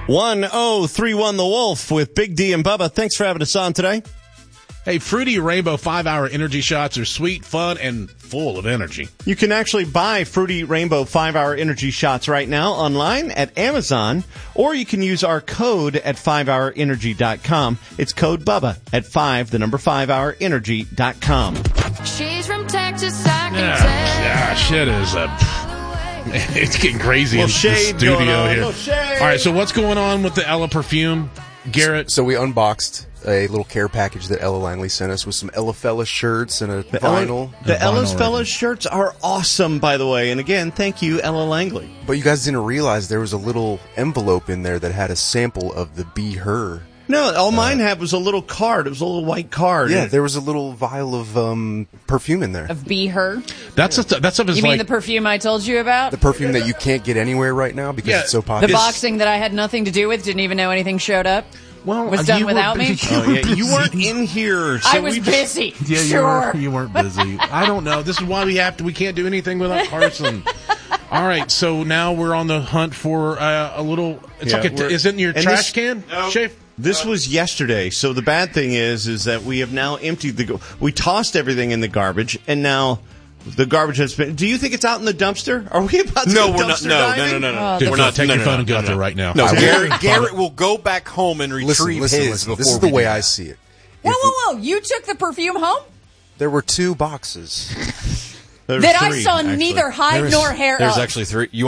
1031 The Wolf with Big D and Bubba. Thanks for having us on today. Hey, Fruity Rainbow 5-Hour Energy Shots are sweet, fun, and full of energy. You can actually buy Fruity Rainbow 5-Hour Energy Shots right now online at Amazon, or you can use our code at 5hourenergy.com. It's code BUBBA at 5hourenergy.com. She's from Texas, I can tell. Gosh, it is it's getting crazy in the studio here. All right, so what's going on with the Ella perfume, Garrett? So we unboxed a little care package that Ella Langley sent us with some Ella Fellas shirts and a vinyl. The Ella's Fellas shirts are awesome, by the way. And again, thank you, Ella Langley. But you guys didn't realize there was a little envelope in there that had a sample of the Be Her. No, all mine had was a little card. It was a little white card. Yeah, there was a little vial of perfume in there. Of Be Her? That stuff is You mean the perfume I told you about? The perfume that you can't get anywhere right now because it's so popular. The boxing that I had nothing to do with, didn't even know anything showed up? Well, was done without me? You weren't in here. So I was busy. Yeah, sure. You weren't busy. I don't know. This is why we can't do anything without Carson. All right, so now we're on the hunt for a little. It's is it in your trash can, Shafe? This was yesterday, so the bad thing is that we have now emptied we tossed everything in the garbage, and now the garbage has been. Do you think it's out in the dumpster? Are we about to go dumpster diving? No. Dude, we're not taking your phone and go out there right now. No, Garrett will go back home and retrieve his. Listen. This is the way I see it. Whoa. You took the perfume home? There were 2 boxes. That I saw neither hide nor hair of. There's actually 3. You